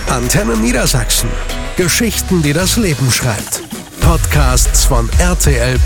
Antenne Niedersachsen. Geschichten, die das Leben schreibt. Podcasts von RTL+.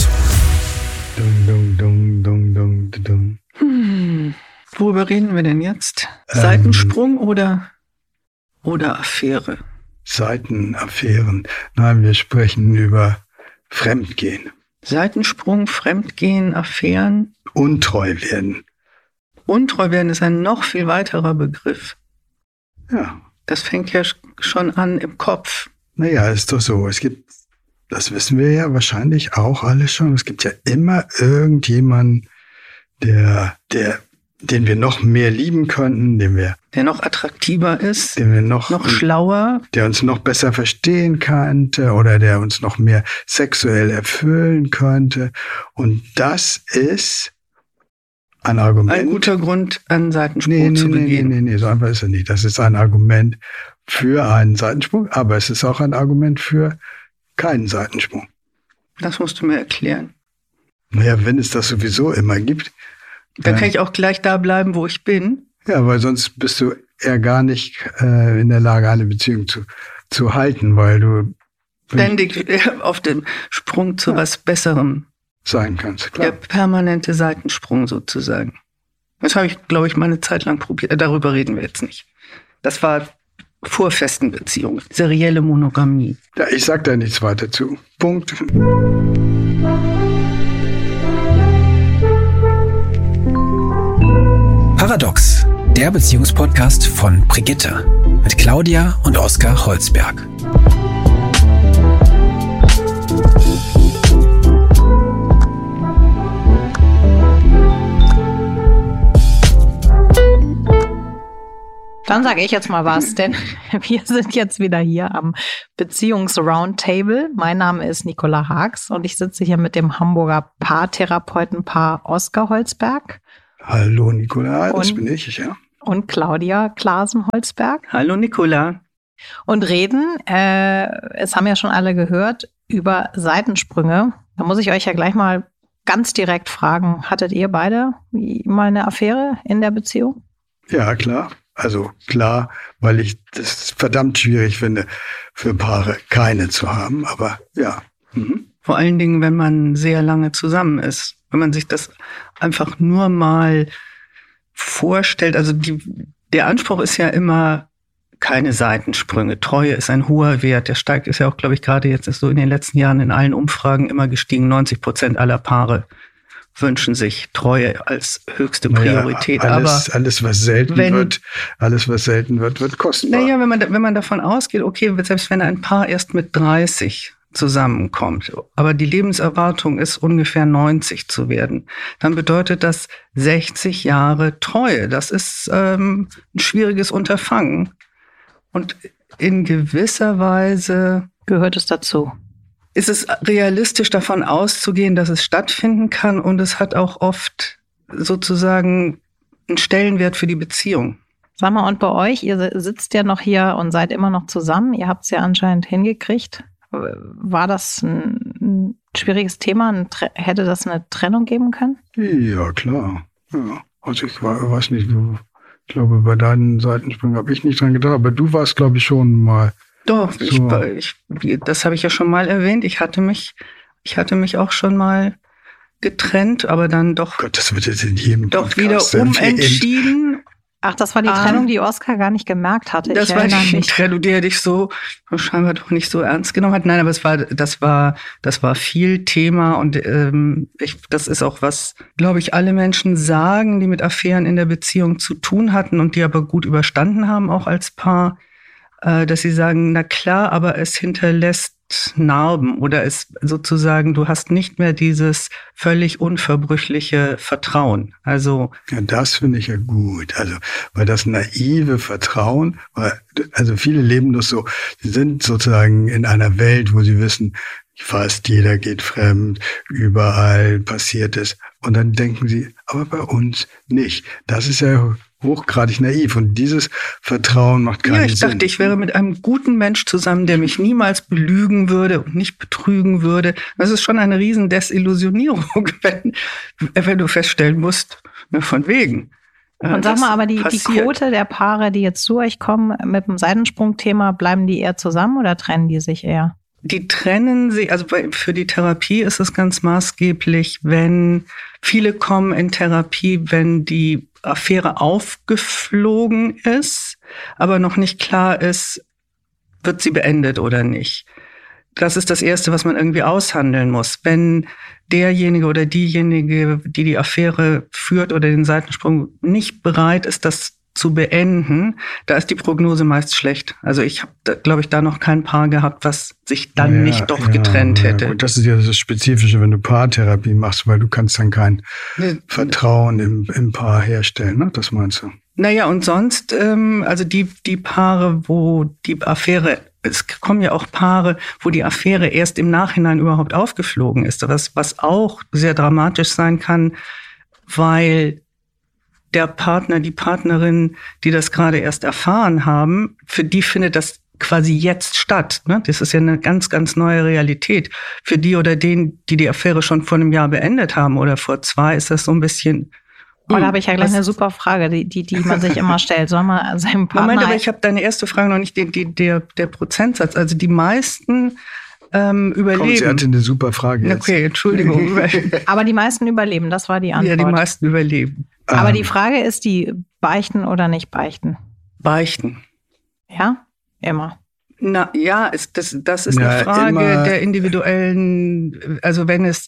Worüber reden wir denn jetzt? Seitensprung oder Affäre? Seitenaffären. Nein, wir sprechen über Fremdgehen. Seitensprung, Fremdgehen, Affären. Untreu werden. Untreu werden ist ein noch viel weiterer Begriff. Ja. Das fängt ja schon an im Kopf. Naja, ist doch so. Es gibt, das wissen wir ja wahrscheinlich auch alle schon, es gibt ja immer irgendjemanden, den wir noch mehr lieben könnten, der noch attraktiver ist, den wir noch schlauer, der uns noch besser verstehen könnte oder der uns noch mehr sexuell erfüllen könnte. Und das ist ein Argument. Ein guter Grund, einen Seitensprung zu begehen. Nee, so einfach ist er nicht. Das ist ein Argument für einen Seitensprung, aber es ist auch ein Argument für keinen Seitensprung. Das musst du mir erklären. Naja, wenn es das sowieso immer gibt. Dann kann ich auch gleich da bleiben, wo ich bin. Ja, weil sonst bist du eher gar nicht in der Lage, eine Beziehung zu halten, weil du ständig auf dem Sprung zu was Besserem sein kannst. Klar. Der permanente Seitensprung sozusagen. Das habe ich, glaube ich, mal eine Zeit lang probiert. Darüber reden wir jetzt nicht. Das war vor festen Beziehungen. Serielle Monogamie. Ja, ich sag da nichts weiter zu. Punkt. Paradox, der Beziehungspodcast von Brigitte mit Claudia und Oskar Holzberg. Dann sage ich jetzt mal was, denn wir sind jetzt wieder hier am Beziehungs-Roundtable. Mein Name ist Nicola Haags und ich sitze hier mit dem Hamburger Paartherapeutenpaar Oskar Holzberg. Hallo Nicola, das bin ich, ja. Und Claudia Klaasen-Holzberg. Hallo Nicola. Und reden, es haben ja schon alle gehört, über Seitensprünge. Da muss ich euch ja gleich mal ganz direkt fragen, hattet ihr beide mal eine Affäre in der Beziehung? Ja, klar. Also klar, weil ich das verdammt schwierig finde, für Paare keine zu haben, aber ja. Vor allen Dingen, wenn man sehr lange zusammen ist. Wenn man sich das einfach nur mal vorstellt, also der Anspruch ist ja immer keine Seitensprünge. Treue ist ein hoher Wert, der steigt, ist ja auch, glaube ich, gerade jetzt ist so in den letzten Jahren in allen Umfragen immer gestiegen. 90% aller Paare wünschen sich Treue als höchste Priorität. Naja, alles, was selten wird, wird kostbar. Naja, wenn man davon ausgeht, okay, selbst wenn ein Paar erst mit 30 zusammenkommt, aber die Lebenserwartung ist ungefähr 90 zu werden, dann bedeutet das 60 Jahre Treue. Das ist ein schwieriges Unterfangen. Und in gewisser Weise gehört es dazu. Ist es realistisch davon auszugehen, dass es stattfinden kann, und es hat auch oft sozusagen einen Stellenwert für die Beziehung. Sag mal, und bei euch, ihr sitzt ja noch hier und seid immer noch zusammen, ihr habt es ja anscheinend hingekriegt. War das ein schwieriges Thema? Hätte das eine Trennung geben können? Ja, klar. Ja. Also ich weiß nicht, ich glaube, bei deinen Seitensprüngen habe ich nicht dran gedacht, aber du warst, glaube ich, schon mal. Doch, so. Das habe ich ja schon mal erwähnt. Ich hatte mich auch schon mal getrennt, aber dann doch. Gott, das wird jetzt in jedem doch wieder umentschieden. Ach, das war die Trennung, die Oskar gar nicht gemerkt hatte. Das war die Trennung, die er dich so scheinbar doch nicht so ernst genommen hat. Nein, aber das war viel Thema, und das ist auch was, glaube ich, alle Menschen sagen, die mit Affären in der Beziehung zu tun hatten und die aber gut überstanden haben, auch als Paar, dass sie sagen, na klar, aber es hinterlässt Narben, oder es sozusagen, du hast nicht mehr dieses völlig unverbrüchliche Vertrauen. Also ja, das finde ich ja gut. Also, weil das naive Vertrauen, also viele leben das so, sie sind sozusagen in einer Welt, wo sie wissen, fast jeder geht fremd, überall passiert es. Und dann denken sie, aber bei uns nicht. Das ist ja hochgradig naiv, und dieses Vertrauen macht keinen Sinn. Ja, ich dachte, ich wäre mit einem guten Mensch zusammen, der mich niemals belügen würde und nicht betrügen würde. Das ist schon eine riesen Desillusionierung, wenn du feststellen musst, von wegen. Und sag mal, aber die Quote der Paare, die jetzt zu euch kommen mit dem Seitensprung-Thema, bleiben die eher zusammen oder trennen die sich eher? Die trennen sich, also für die Therapie ist es ganz maßgeblich, wenn viele kommen in Therapie, wenn die Affäre aufgeflogen ist, aber noch nicht klar ist, wird sie beendet oder nicht. Das ist das Erste, was man irgendwie aushandeln muss. Wenn derjenige oder diejenige, die die Affäre führt oder den Seitensprung, nicht bereit ist, das zu beenden, da ist die Prognose meist schlecht. Also ich habe, glaube ich, da noch kein Paar gehabt, was sich dann nicht doch getrennt hätte. Gut, das ist ja das Spezifische, wenn du Paartherapie machst, weil du kannst dann kein Vertrauen im Paar herstellen, ne? Das meinst du? Naja, und sonst, also die Paare, wo die Affäre, es kommen ja auch Paare, wo die Affäre erst im Nachhinein überhaupt aufgeflogen ist, was auch sehr dramatisch sein kann, weil der Partner, die Partnerin, die das gerade erst erfahren haben, für die findet das quasi jetzt statt. Ne? Das ist ja eine ganz, ganz neue Realität. Für die oder den, die Affäre schon vor einem Jahr beendet haben oder vor 2, ist das so ein bisschen... Oh, da habe ich ja gleich eine super Frage, die man sich immer stellt. Soll man seinem Partner... Moment, aber ich habe deine erste Frage noch nicht, der Prozentsatz. Also die meisten überleben. Komm, sie hatte eine super Frage jetzt. Okay, Entschuldigung. Aber die meisten überleben, das war die Antwort. Ja, die meisten überleben. Aber die Frage ist die, beichten oder nicht beichten? Beichten. Ja? Immer. Na ja, das ist eine Frage der individuellen, also wenn es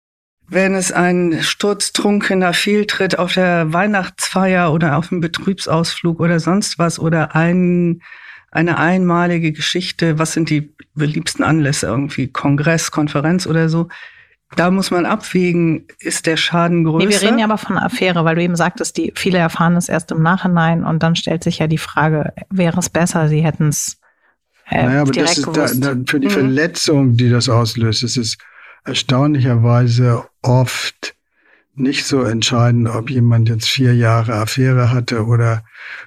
ein sturztrunkener Fehltritt auf der Weihnachtsfeier oder auf einem Betriebsausflug oder sonst was oder eine einmalige Geschichte, was sind die liebsten Anlässe, irgendwie Kongress, Konferenz oder so, da muss man abwägen, ist der Schaden größer? Nee, wir reden ja aber von einer Affäre, weil du eben sagtest, viele erfahren es erst im Nachhinein und dann stellt sich ja die Frage, wäre es besser, sie hätten es aber direkt das ist gewusst. für die Verletzung, die das auslöst, ist es erstaunlicherweise oft nicht so entscheidend, ob jemand jetzt 4 Jahre Affäre hatte oder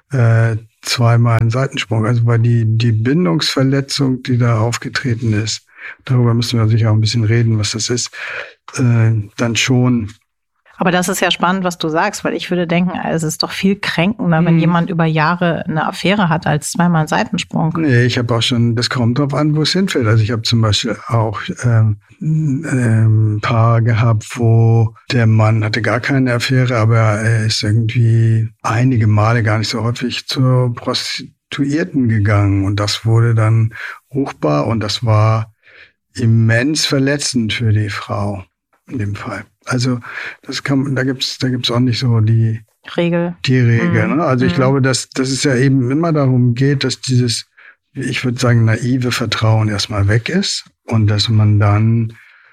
2-mal einen Seitensprung. Also weil die Bindungsverletzung, die da aufgetreten ist, darüber müssen wir sicher auch ein bisschen reden, was das ist, dann schon. Aber das ist ja spannend, was du sagst, weil ich würde denken, es ist doch viel kränkender, wenn jemand über Jahre eine Affäre hat, als 2-mal einen Seitensprung. Nee, ich habe auch schon, das kommt drauf an, wo es hinfällt. Also ich habe zum Beispiel auch ein Paar gehabt, wo der Mann hatte gar keine Affäre, aber er ist irgendwie einige Male, gar nicht so häufig, zur Prostituierten gegangen. Und das wurde dann ruchbar und das war immens verletzend für die Frau in dem Fall. Also da gibt's auch nicht so die Regel. Ne? Also ich glaube, dass es ja eben immer darum geht, dass dieses, ich würde sagen, naive Vertrauen erstmal weg ist und dass man dann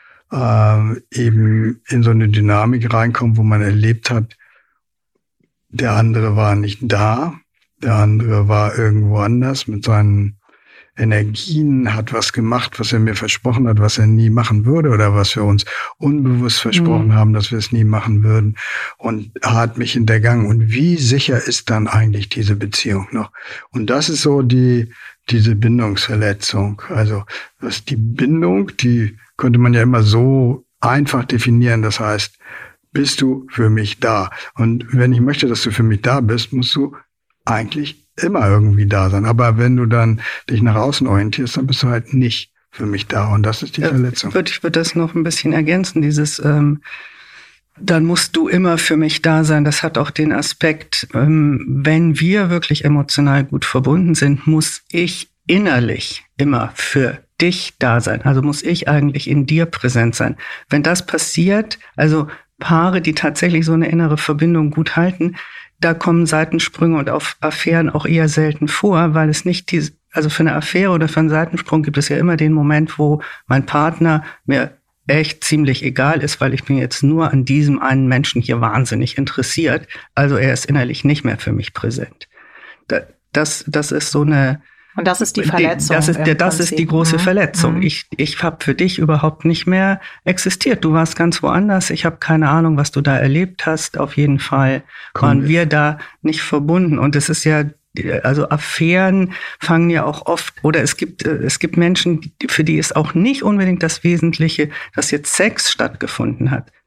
eben in so eine Dynamik reinkommt, wo man erlebt hat, der andere war nicht da, der andere war irgendwo anders mit seinen Energien, hat was gemacht, was er mir versprochen hat, was er nie machen würde oder was wir uns unbewusst versprochen haben, dass wir es nie machen würden und hat mich hintergangen. Und wie sicher ist dann eigentlich diese Beziehung noch? Und das ist so diese Bindungsverletzung. Also dass die Bindung, die könnte man ja immer so einfach definieren. Das heißt, bist du für mich da? Und wenn ich möchte, dass du für mich da bist, musst du eigentlich immer irgendwie da sein. Aber wenn du dann dich nach außen orientierst, dann bist du halt nicht für mich da. Und das ist die Verletzung. Ich würde das noch ein bisschen ergänzen. Dieses, dann musst du immer für mich da sein. Das hat auch den Aspekt, wenn wir wirklich emotional gut verbunden sind, muss ich innerlich immer für dich da sein. Also muss ich eigentlich in dir präsent sein. Wenn das passiert, also Paare, die tatsächlich so eine innere Verbindung gut halten, da kommen Seitensprünge und Affären auch eher selten vor, weil es nicht also für eine Affäre oder für einen Seitensprung gibt es ja immer den Moment, wo mein Partner mir echt ziemlich egal ist, weil ich bin jetzt nur an diesem einen Menschen hier wahnsinnig interessiert. Also er ist innerlich nicht mehr für mich präsent. Das ist so eine... Und das ist die Verletzung. Das ist die große Verletzung. Ich habe für dich überhaupt nicht mehr existiert. Du warst ganz woanders. Ich habe keine Ahnung, was du da erlebt hast. Auf jeden Fall waren wir da nicht verbunden. Und es ist ja, also Affären fangen ja auch oft, oder es gibt Menschen, für die ist auch nicht unbedingt das Wesentliche, dass jetzt Sex stattgefunden hat.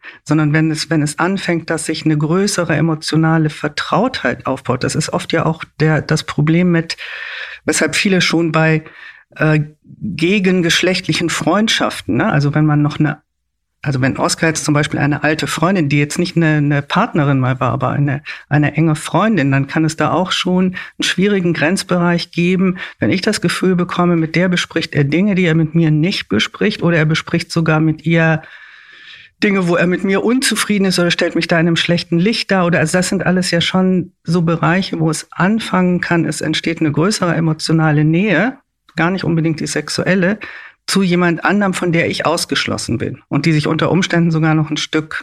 sondern wenn es anfängt, dass sich eine größere emotionale Vertrautheit aufbaut. Das ist oft ja auch das Problem weshalb viele schon bei gegengeschlechtlichen Freundschaften, ne? Also wenn Oskar jetzt zum Beispiel eine alte Freundin, die jetzt nicht eine Partnerin mal war, aber eine enge Freundin, dann kann es da auch schon einen schwierigen Grenzbereich geben, wenn ich das Gefühl bekomme, mit der bespricht er Dinge, die er mit mir nicht bespricht, oder er bespricht sogar mit ihr Dinge, wo er mit mir unzufrieden ist oder stellt mich da in einem schlechten Licht dar. Also das sind alles ja schon so Bereiche, wo es anfangen kann, es entsteht eine größere emotionale Nähe, gar nicht unbedingt die sexuelle, zu jemand anderem, von der ich ausgeschlossen bin und die sich unter Umständen sogar noch ein Stück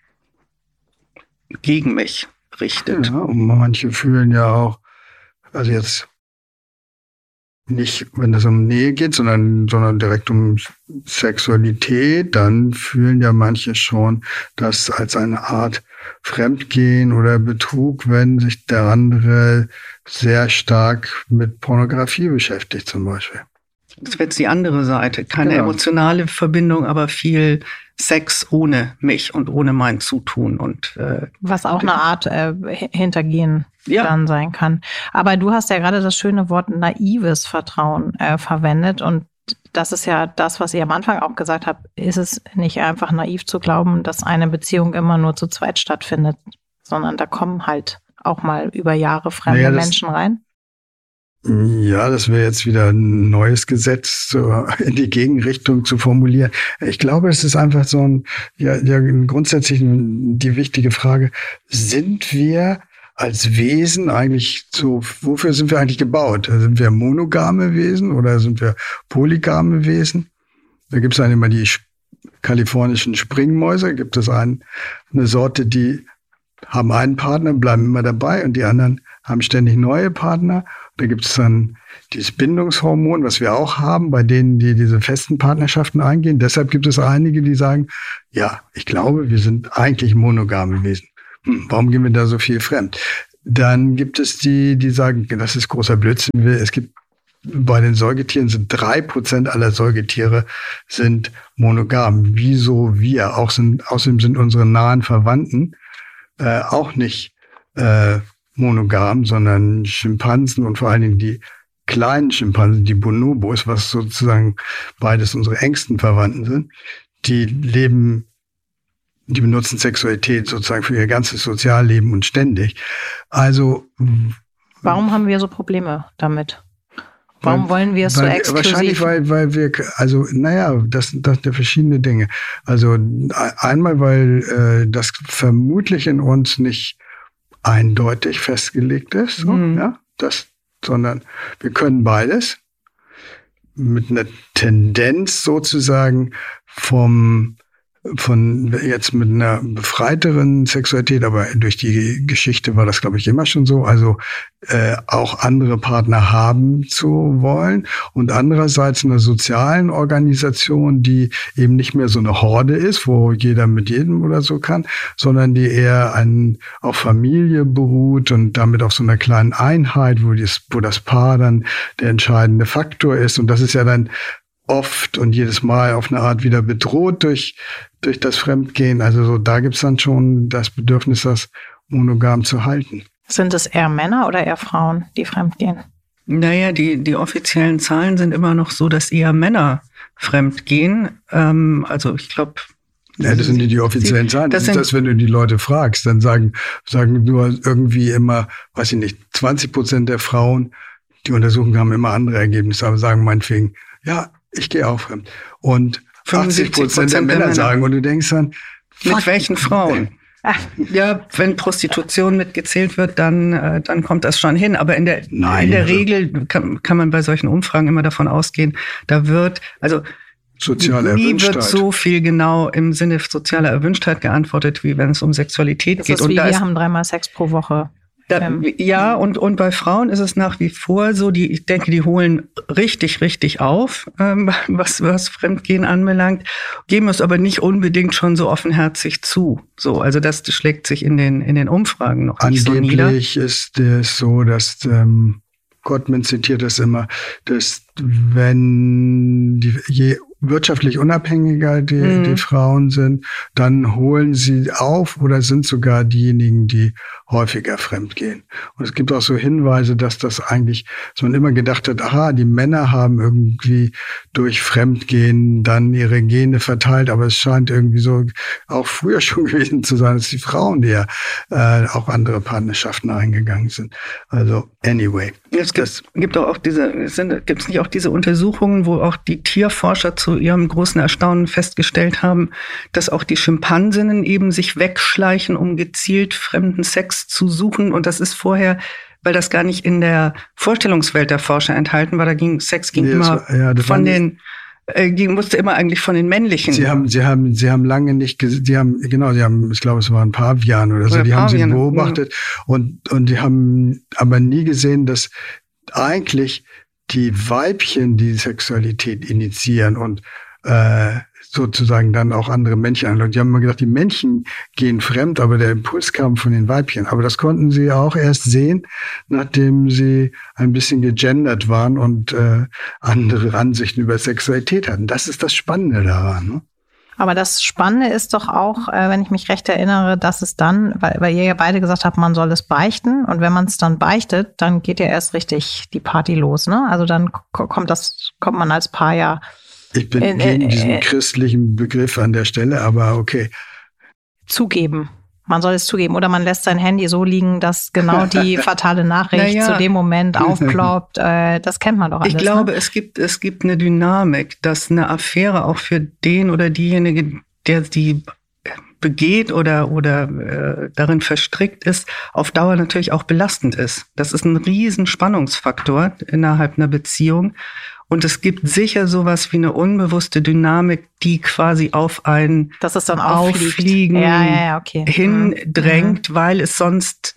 gegen mich richtet. Ja, und manche fühlen ja auch, also jetzt nicht, wenn es um Nähe geht, sondern direkt um Sexualität, dann fühlen ja manche schon das als eine Art Fremdgehen oder Betrug, wenn sich der andere sehr stark mit Pornografie beschäftigt zum Beispiel. Das wird die andere Seite. Keine Genau. emotionale Verbindung, aber viel Sex ohne mich und ohne mein Zutun. Und was auch eine Art Hintergehen Ja. dann sein kann. Aber du hast ja gerade das schöne Wort naives Vertrauen verwendet. Und das ist ja das, was ihr am Anfang auch gesagt habt. Ist es nicht einfach naiv zu glauben, dass eine Beziehung immer nur zu zweit stattfindet, sondern da kommen halt auch mal über Jahre fremde Menschen rein? Ja, das wäre jetzt wieder ein neues Gesetz so in die Gegenrichtung zu formulieren. Ich glaube, es ist einfach so grundsätzlich die wichtige Frage, sind wir als Wesen eigentlich so, wofür sind wir eigentlich gebaut? Sind wir monogame Wesen oder sind wir polygame Wesen? Da gibt es dann immer die kalifornischen Springmäuse, gibt es eine Sorte, die haben einen Partner, bleiben immer dabei und die anderen haben ständig neue Partner. Da gibt es dann dieses Bindungshormon, was wir auch haben, bei denen, die diese festen Partnerschaften eingehen. Deshalb gibt es einige, die sagen, ja, ich glaube, wir sind eigentlich monogame Wesen. Warum gehen wir da so viel fremd? Dann gibt es die sagen, das ist großer Blödsinn. Es gibt bei den Säugetieren sind 3% aller Säugetiere sind monogam. Wieso wir? Außerdem sind unsere nahen Verwandten auch nicht monogam, sondern Schimpansen und vor allen Dingen die kleinen Schimpansen, die Bonobos, was sozusagen beides unsere engsten Verwandten sind, die benutzen Sexualität sozusagen für ihr ganzes Sozialleben und ständig. Also warum haben wir so Probleme damit? Warum wollen wir es so exklusiv? Wahrscheinlich, weil wir, das sind verschiedene Dinge. Also einmal, weil das vermutlich in uns nicht eindeutig festgelegt ist, sondern wir können beides mit einer Tendenz sozusagen jetzt mit einer befreiteren Sexualität, aber durch die Geschichte war das, glaube ich, immer schon so, also auch andere Partner haben zu wollen und andererseits einer sozialen Organisation, die eben nicht mehr so eine Horde ist, wo jeder mit jedem oder so kann, sondern die eher auf Familie beruht und damit auf so einer kleinen Einheit, wo das Paar dann der entscheidende Faktor ist und das ist ja dann oft und jedes Mal auf eine Art wieder bedroht durch das Fremdgehen. Also so, da gibt's dann schon das Bedürfnis, das monogam zu halten. Sind es eher Männer oder eher Frauen, die fremdgehen? Naja, die offiziellen Zahlen sind immer noch so, dass eher Männer fremdgehen. Also ich glaube... Ja, das sind die offiziellen Zahlen. Das ist das, wenn du die Leute fragst, dann sagen nur irgendwie immer, weiß ich nicht, 20% der Frauen, die Untersuchungen haben immer andere Ergebnisse, aber sagen meinetwegen, ja, ich gehe auch fremd. Und 80% der Männer sagen, und du denkst dann, mit welchen Frauen? Ja, wenn Prostitution mitgezählt wird, dann kommt das schon hin. Aber in der Regel kann man bei solchen Umfragen immer davon ausgehen, da wird, also nie wird so viel genau im Sinne sozialer Erwünschtheit geantwortet, wie wenn es um Sexualität geht. Das ist wie, wir haben 3-mal Sex pro Woche. Ja, und bei Frauen ist es nach wie vor so, ich denke, die holen richtig auf, was Fremdgehen anbelangt, geben es aber nicht unbedingt schon so offenherzig zu. So, also das schlägt sich in den Umfragen noch nicht so nieder. Angeblich ist es so, dass Gottman zitiert das immer, dass je wirtschaftlich unabhängiger die Frauen sind, dann holen sie auf oder sind sogar diejenigen, die häufiger fremdgehen. Und es gibt auch so Hinweise, dass das eigentlich, dass man immer gedacht hat, aha, die Männer haben irgendwie durch Fremdgehen dann ihre Gene verteilt, aber es scheint irgendwie so auch früher schon gewesen zu sein, dass die Frauen, die ja auch andere Partnerschaften eingegangen sind. Also anyway. Es gibt auch gibt's nicht auch diese Untersuchungen, wo auch die Tierforscher zu ihrem großen Erstaunen festgestellt haben, dass auch die Schimpansinnen eben sich wegschleichen, um gezielt fremden Sex zu suchen. Und das ist vorher, weil das gar nicht in der Vorstellungswelt der Forscher enthalten war, Sex ging immer von den musste immer eigentlich von den männlichen. Sie haben lange nicht, ich glaube, es waren Paviane oder so, die haben sie beobachtet und die haben aber nie gesehen, dass eigentlich die Weibchen die Sexualität initiieren und sozusagen dann auch andere Männchen anlocken. Die haben immer gedacht, die Männchen gehen fremd, aber der Impuls kam von den Weibchen. Aber das konnten sie auch erst sehen, nachdem sie ein bisschen gegendert waren und andere Ansichten über Sexualität hatten. Das ist das Spannende daran. Ne? Aber das Spannende ist doch auch, wenn ich mich recht erinnere, dass es dann, weil ihr ja beide gesagt habt, man soll es beichten. Und wenn man es dann beichtet, dann geht ja erst richtig die Party los. Ne? Also dann kommt man als Paar ja. Ich bin gegen diesen christlichen Begriff an der Stelle, aber okay. Zugeben. Man soll es zugeben. Oder man lässt sein Handy so liegen, dass genau die fatale Nachricht zu dem Moment aufploppt. Das kennt man doch alles. Ich glaube, es gibt eine Dynamik, dass eine Affäre auch für den oder diejenige, der die begeht oder darin verstrickt ist, auf Dauer natürlich auch belastend ist. Das ist ein riesen Spannungsfaktor innerhalb einer Beziehung. Und es gibt sicher sowas wie eine unbewusste Dynamik, die quasi auf ein Auffliegen hindrängt, weil es sonst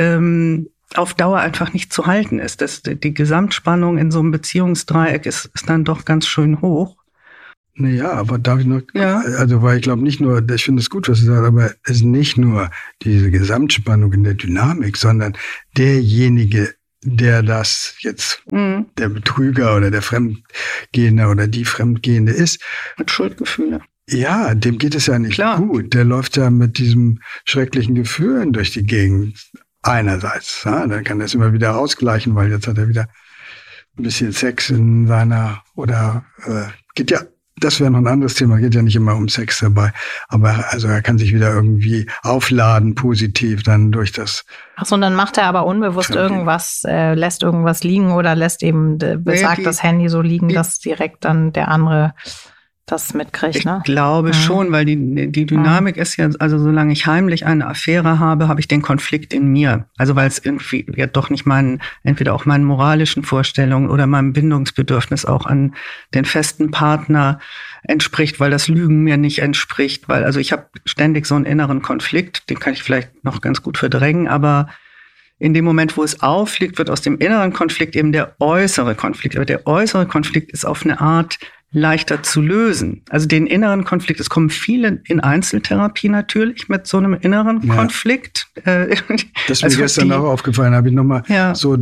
auf Dauer einfach nicht zu halten ist. Die Gesamtspannung in so einem Beziehungsdreieck ist dann doch ganz schön hoch. Naja, aber darf ich noch, also weil ich glaube nicht nur, ich finde es gut, was du sagst, aber es ist nicht nur diese Gesamtspannung in der Dynamik, sondern derjenige, der das jetzt, der Betrüger oder der Fremdgehende oder die Fremdgehende ist. Mit Schuldgefühle. Ja, dem geht es ja nicht gut. Der läuft ja mit diesem schrecklichen Gefühlen durch die Gegend. Einerseits, dann kann er es immer wieder ausgleichen, weil jetzt hat er wieder ein bisschen Sex in seiner, das wäre noch ein anderes Thema, geht ja nicht immer um Sex dabei, aber also er kann sich wieder irgendwie aufladen, positiv dann durch das. Achso, und dann macht er aber unbewusst irgendwas, lässt irgendwas liegen oder lässt eben das Handy so liegen, dass direkt dann der andere das mitkriegt, ne? Ich glaube schon, weil die Dynamik ist ja, also solange ich heimlich eine Affäre habe ich den Konflikt in mir. Also weil es irgendwie ja doch nicht entweder auch meinen moralischen Vorstellungen oder meinem Bindungsbedürfnis auch an den festen Partner entspricht, weil das Lügen mir nicht entspricht, weil also ich habe ständig so einen inneren Konflikt, den kann ich vielleicht noch ganz gut verdrängen, aber in dem Moment, wo es auffliegt, wird aus dem inneren Konflikt eben der äußere Konflikt. Aber der äußere Konflikt ist auf eine Art leichter zu lösen. Also den inneren Konflikt, es kommen viele in Einzeltherapie natürlich mit so einem inneren Konflikt. Das ist mir gestern auch aufgefallen, habe ich nochmal so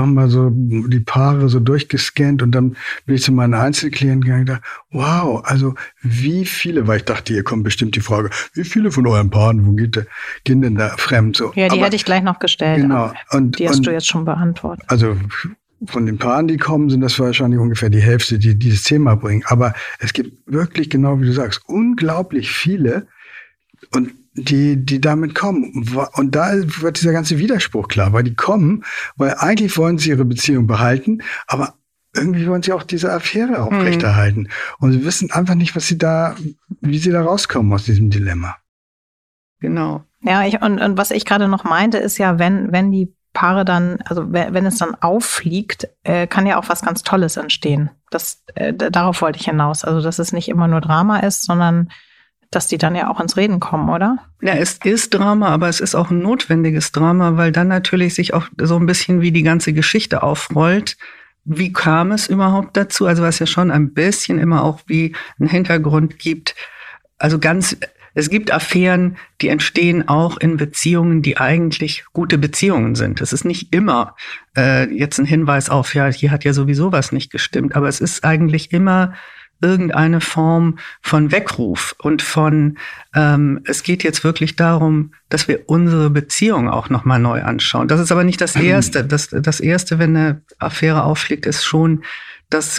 die Paare so durchgescannt und dann bin ich zu meinen Einzelklienten gegangen und dachte, wow, also wie viele, weil ich dachte, hier kommt bestimmt die Frage, wie viele von euren Paaren, gehen denn da fremd? So. Ja, die hätte ich gleich noch gestellt. Genau. Und die hast du jetzt schon beantwortet. Also von den Paaren, die kommen, sind das wahrscheinlich ungefähr die Hälfte, die dieses Thema bringen. Aber es gibt wirklich, genau wie du sagst, unglaublich viele, und die damit kommen. Und da wird dieser ganze Widerspruch klar, weil die kommen, weil eigentlich wollen sie ihre Beziehung behalten, aber irgendwie wollen sie auch diese Affäre aufrechterhalten. Und sie wissen einfach nicht, wie sie da rauskommen aus diesem Dilemma. Genau. Ja, und was ich gerade noch meinte, ist ja, wenn die Paare dann, also wenn es dann auffliegt, kann ja auch was ganz Tolles entstehen. Darauf wollte ich hinaus. Also, dass es nicht immer nur Drama ist, sondern dass die dann ja auch ins Reden kommen, oder? Ja, es ist Drama, aber es ist auch ein notwendiges Drama, weil dann natürlich sich auch so ein bisschen wie die ganze Geschichte aufrollt. Wie kam es überhaupt dazu? Also, was ja schon ein bisschen immer auch wie einen Hintergrund gibt. Also es gibt Affären, die entstehen auch in Beziehungen, die eigentlich gute Beziehungen sind. Es ist nicht immer jetzt ein Hinweis auf, hier hat ja sowieso was nicht gestimmt, aber es ist eigentlich immer irgendeine Form von Weckruf und von, es geht jetzt wirklich darum, dass wir unsere Beziehung auch nochmal neu anschauen. Das ist aber nicht das Erste. Das Erste, wenn eine Affäre auffliegt, ist schon dass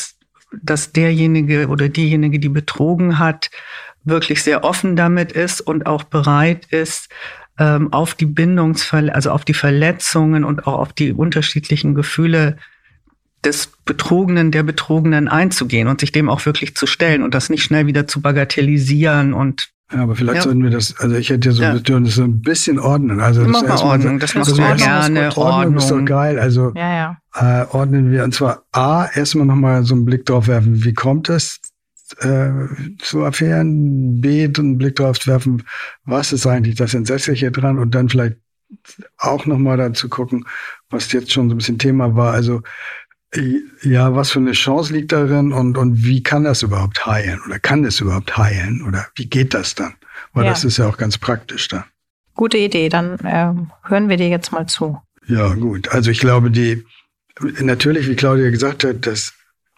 derjenige oder diejenige, die betrogen hat, wirklich sehr offen damit ist und auch bereit ist, auf die also auf die Verletzungen und auch auf die unterschiedlichen Gefühle des Betrogenen, der Betrogenen einzugehen und sich dem auch wirklich zu stellen und das nicht schnell wieder zu bagatellisieren und ja, aber vielleicht sollten wir das, also ich hätte ja so ein bisschen ordnen. Also das ist Ordnung, das machst du gerne. Ordnung ist doch geil. Also ordnen wir, und zwar A, erstmal nochmal so einen Blick drauf werfen, wie kommt es zu Affären, B, einen Blick drauf werfen, was ist eigentlich das Entsetzliche dran und dann vielleicht auch nochmal dazu gucken, was jetzt schon so ein bisschen Thema war, also ja, was für eine Chance liegt darin und wie kann das überhaupt heilen oder kann das überhaupt heilen oder wie geht das dann? Weil das ist ja auch ganz praktisch dann. Gute Idee, dann hören wir dir jetzt mal zu. Ja, gut. Also ich glaube, natürlich, wie Claudia gesagt hat, das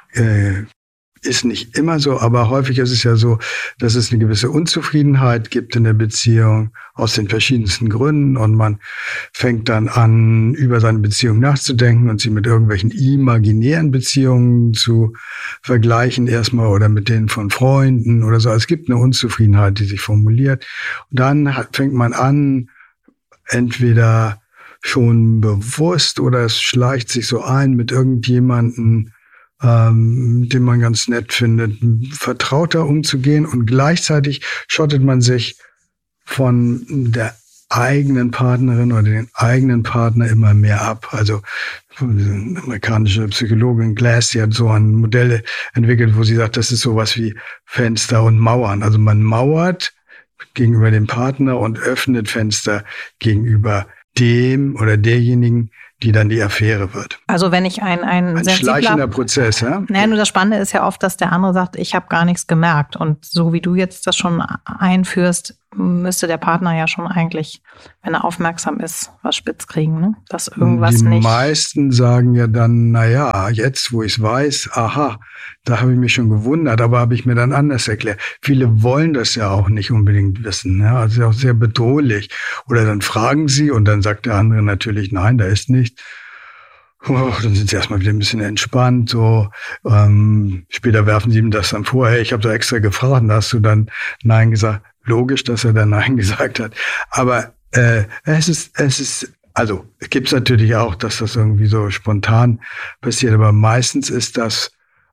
ist nicht immer so, aber häufig ist es ja so, dass es eine gewisse Unzufriedenheit gibt in der Beziehung aus den verschiedensten Gründen und man fängt dann an, über seine Beziehung nachzudenken und sie mit irgendwelchen imaginären Beziehungen zu vergleichen erstmal oder mit denen von Freunden oder so. Es gibt eine Unzufriedenheit, die sich formuliert. Und dann fängt man an, entweder schon bewusst oder es schleicht sich so ein, mit irgendjemanden den man ganz nett findet, vertrauter umzugehen und gleichzeitig schottet man sich von der eigenen Partnerin oder den eigenen Partner immer mehr ab. Also die amerikanische Psychologin Glass, die hat so ein Modell entwickelt, wo sie sagt, das ist sowas wie Fenster und Mauern. Also man mauert gegenüber dem Partner und öffnet Fenster gegenüber dem oder derjenigen, die dann die Affäre wird. Also wenn ich ein schleichender Prozess, ja? Naja, nur das Spannende ist ja oft, dass der andere sagt, ich habe gar nichts gemerkt. Und so wie du jetzt das schon einführst, müsste der Partner ja schon eigentlich, wenn er aufmerksam ist, was spitz kriegen, ne? Dass irgendwas die nicht... Die meisten sagen ja dann, naja, jetzt wo ich es weiß, aha, da habe ich mich schon gewundert, aber habe ich mir dann anders erklärt. Viele wollen das ja auch nicht unbedingt wissen, ja? Also auch sehr bedrohlich. Oder dann fragen sie und dann sagt der andere natürlich, nein, da ist nichts. Dann sind sie erstmal wieder ein bisschen entspannt. So später werfen sie ihm das dann vor, hey, ich habe da extra gefragt und da hast du dann Nein gesagt. Logisch, dass er dann Nein gesagt hat. Aber es ist, also es gibt es natürlich auch, dass das irgendwie so spontan passiert, aber meistens ist das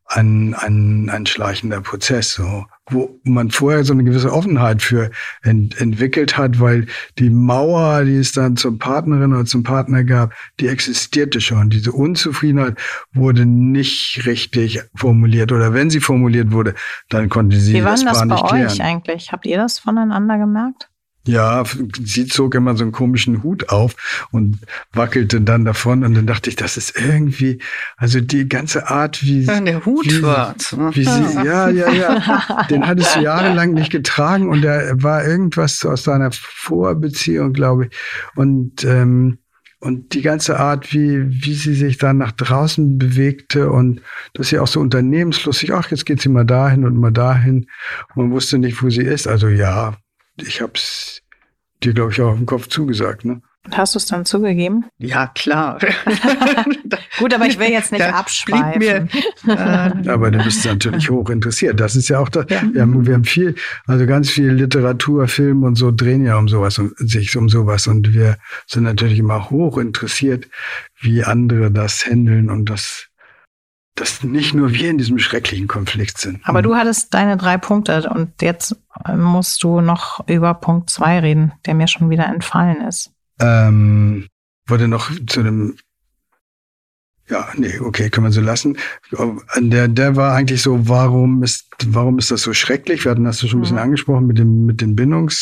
ein schleichender Prozess, so, wo man vorher so eine gewisse Offenheit für entwickelt hat, weil die Mauer, die es dann zur Partnerin oder zum Partner gab, die existierte schon. Diese Unzufriedenheit wurde nicht richtig formuliert oder wenn sie formuliert wurde, dann konnte sie das gar nicht klären. Wie war das bei euch eigentlich? Habt ihr das voneinander gemerkt? Ja, sie zog immer so einen komischen Hut auf und wackelte dann davon und dann dachte ich, das ist irgendwie, also die ganze Art, wie der Hut war. Ja. Den hattest du jahrelang nicht getragen und da war irgendwas aus deiner Vorbeziehung, glaube ich. Und die ganze Art, wie sie sich dann nach draußen bewegte und dass sie auch so unternehmenslustig, ach, jetzt geht sie mal dahin und mal dahin. Und man wusste nicht, wo sie ist. Also ja, ich hab's dir, glaube ich, auch auf den Kopf zugesagt, ne? Und hast du es dann zugegeben? Ja, klar. Gut, aber ich will jetzt nicht abschweifen. Aber du bist natürlich hoch interessiert. Das ist ja auch das. Ja. Wir haben viel, also ganz viel Literatur, Film und so drehen ja um sowas und sich um sowas. Und wir sind natürlich immer hoch interessiert, wie andere das handeln und dass nicht nur wir in diesem schrecklichen Konflikt sind. Aber du hattest deine 3 Punkte und jetzt musst du noch über Punkt 2 reden, der mir schon wieder entfallen ist. Wurde noch zu dem, können wir so lassen. Der war eigentlich so, warum ist das so schrecklich? Wir hatten das schon ein bisschen angesprochen mit den